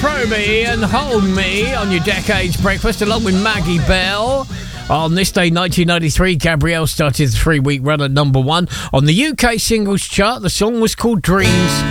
Proby and Hold Me on your Decades Breakfast, along with Maggie Bell. On this day, 1993, Gabrielle started the 3-week run at number 1 on the UK singles chart. The song was called Dreams.